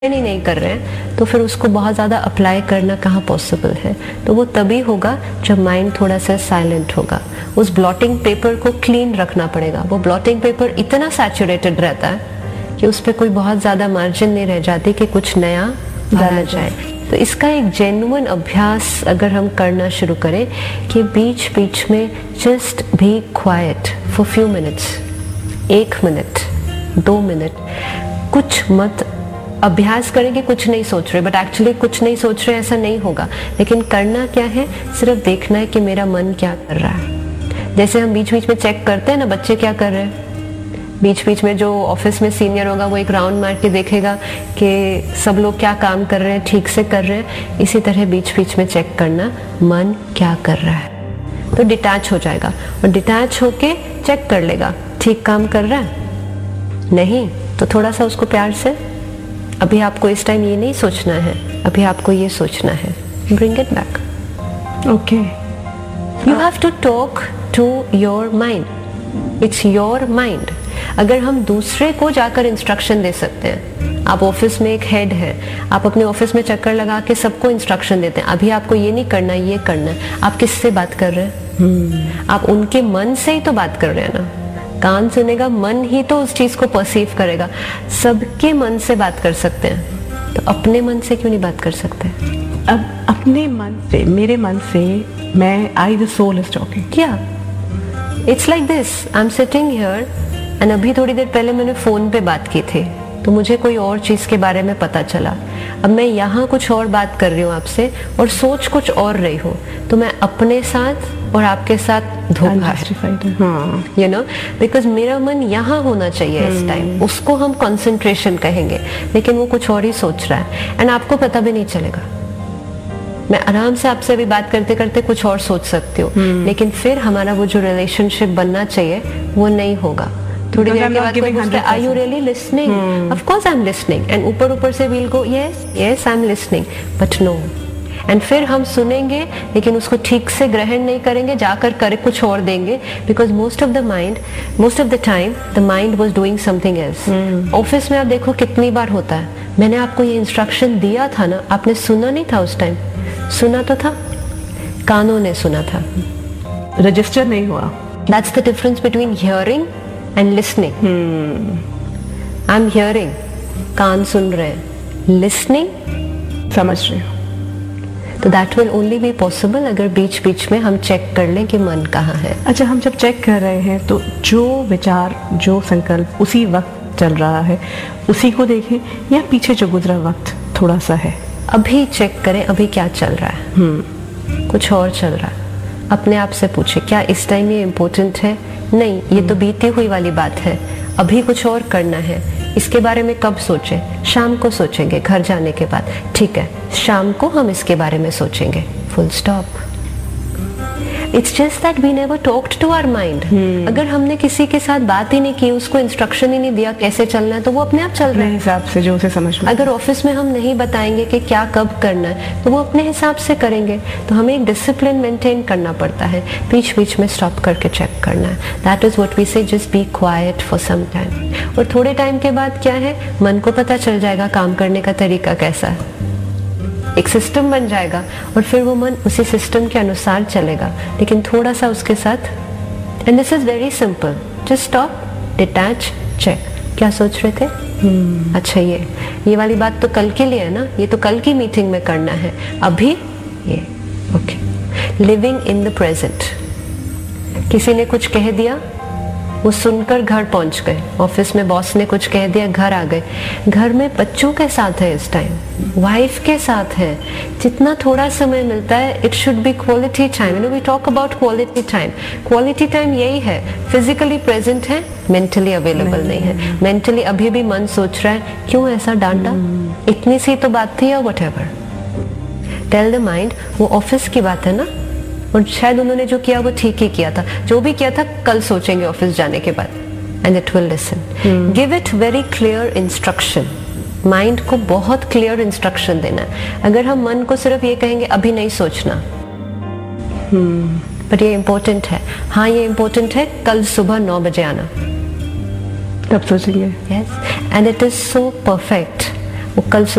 ही नहीं कर रहे हैं तो फिर उसको बहुत ज़्यादा अप्लाई करना कहाँ पॉसिबल है। तो वो तभी होगा जब माइंड थोड़ा सा साइलेंट होगा। उस ब्लॉटिंग पेपर को क्लीन रखना पड़ेगा। वो ब्लॉटिंग पेपर इतना सैचुरेटेड रहता है कि उस पर कोई बहुत ज़्यादा मार्जिन नहीं रह जाती कि कुछ नया डाला जाए। तो इसका एक जेन्युइन अभ्यास अगर हम करना शुरू करें कि बीच बीच में just be quiet for few minutes, 1 minute 2 minute, कुछ मत अभ्यास करें कि कुछ नहीं सोच रहे, बट एक्चुअली कुछ नहीं सोच रहे ऐसा नहीं होगा। लेकिन करना क्या है, सिर्फ देखना है कि मेरा मन क्या कर रहा है। जैसे हम बीच बीच में चेक करते हैं ना बच्चे क्या कर रहे हैं, बीच बीच में जो ऑफिस में सीनियर होगा वो एक राउंड मार के देखेगा कि सब लोग क्या काम कर रहे हैं, ठीक से कर रहे हैं। इसी तरह बीच बीच में चेक करना मन क्या कर रहा है, तो डिटैच हो जाएगा और डिटैच होके चेक कर लेगा ठीक काम कर रहा है। नहीं तो थोड़ा सा उसको प्यार से, अभी आपको इस टाइम ये नहीं सोचना है, अभी आपको ये सोचना है, bring it back. Okay, you have to talk to your mind, it's your mind. अगर हम दूसरे को जाकर इंस्ट्रक्शन दे सकते हैं, आप ऑफिस में एक हेड है, आप अपने ऑफिस में चक्कर लगा के सबको इंस्ट्रक्शन देते हैं, अभी आपको ये नहीं करना ये करना है, आप किससे बात कर रहे हैं? आप उनके मन से ही तो बात कर रहे हैं ना। कान सुनेगा, मन ही तो उस चीज को परसीव करेगा। सबके मन से बात कर सकते हैं, तो अपने मन से क्यों नहीं बात कर सकते? अब अपने मन से, मेरे मन से मैं, I the soul is talking. क्या it's like this, I am sitting here and अभी थोड़ी देर पहले मैंने फोन पे बात की थी तो मुझे कोई और चीज के बारे में पता चला। अब मैं यहाँ कुछ और बात कर रही हूँ आपसे और सोच कुछ और रही हूँ, तो मैं अपने साथ और आपके साथ धोखा है, यू नो, बिकॉज मेरा मन यहाँ होना चाहिए इस टाइम, उसको हम कंसंट्रेशन कहेंगे, लेकिन वो कुछ और ही सोच रहा है एंड आपको पता भी नहीं चलेगा। मैं आराम से आपसे अभी बात करते करते कुछ और सोच सकती हूँ, लेकिन फिर हमारा वो जो रिलेशनशिप बनना चाहिए वो नहीं होगा। थोड़ी देर के बाद कोई पूछता है, are you really listening? Of course I'm listening. And ऊपर से we'll go, yes I'm listening, but no. And फिर हम सुनेंगे लेकिन उसको ठीक से ग्रहण नहीं करेंगे, जाकर करे कुछ और देंगे, because most of the time the mind was doing something else. Office में आप देखो कितनी बार होता है, मैंने आपको ये इंस्ट्रक्शन दिया था ना, आपने सुना नहीं था उस टाइम? सुना तो था, कानों ने सुना था, रजिस्टर नहीं हुआ। That's the difference between hearing and listening. I'm hearing, कान सुन रहे हैं, listening समझ रहे हो। तो that will only be possible अगर बीच बीच में हम चेक कर लें कि मन कहाँ है। अच्छा, हम जब चेक कर रहे हैं तो जो विचार, जो संकल्प उसी वक्त चल रहा है उसी को देखें, या पीछे जो गुजरा वक्त थोड़ा सा है, अभी चेक करें अभी क्या चल रहा है। कुछ और चल रहा है, अपने आप से पूछे क्या इस टाइम ये इम्पोर्टेंट है? नहीं, ये तो बीती हुई वाली बात है, अभी कुछ और करना है। इसके बारे में कब सोचें? शाम को सोचेंगे घर जाने के बाद। ठीक है, शाम को हम इसके बारे में सोचेंगे, full stop. It's just that we never talked to our mind. अगर हमने किसी के साथ बात ही नहीं की, उसको इंस्ट्रक्शन ही नहीं दिया कैसे चलना है, तो वो अपने आप चल रहा है हिसाब से जो उसे समझ में। अगर ऑफिस में हम नहीं बताएंगे कि क्या कब करना है, तो वो अपने हिसाब से करेंगे। तो हमें एक डिसिप्लिन मेंटेन करना पड़ता है, बीच बीच में स्टॉप करके चेक करना है। दैट इज व्हाट वी से, just be quiet for some time. और थोड़े टाइम के बाद क्या है, मन को पता चल जाएगा काम करने का तरीका कैसा है, एक सिस्टम बन जाएगा और फिर वो मन उसी सिस्टम के अनुसार चलेगा। लेकिन थोड़ा सा उसके साथ, and this is very simple, just stop, detach, check. क्या सोच रहे थे? अच्छा ये वाली बात तो कल के लिए है ना, ये तो कल की मीटिंग में करना है, अभी ये okay. Living in the present. किसी ने कुछ कह दिया, वो सुनकर घर पहुंच गए, ऑफिस में बॉस ने कुछ कह दिया, घर आ गए। घर में बच्चों के साथ है इस टाइम, वाइफ के साथ है, जितना थोड़ा समय मिलता है it should be quality time. You know, we talk about quality time. Quality time यही है, फिजिकली प्रेजेंट है, मेंटली अवेलेबल नहीं है। मेंटली अभी भी मन सोच रहा है क्यों ऐसा डांटा, इतनी सी तो बात थी, या व्हाटएवर। टेल द माइंड वो ऑफिस की बात है ना, और शायद उन्होंने जो किया वो ठीक ही किया था, जो भी किया था कल सोचेंगे ऑफिस जाने के बाद, and it will listen. Give it very clear instruction. Mind को बहुत क्लियर इंस्ट्रक्शन देना है। अगर हम मन को सिर्फ ये कहेंगे अभी नहीं सोचना, पर ये इम्पोर्टेंट है, हाँ ये इम्पोर्टेंट है, कल सुबह 9 बजे आना, तब सोचेंगे। Yes, and it is so perfect. वो कल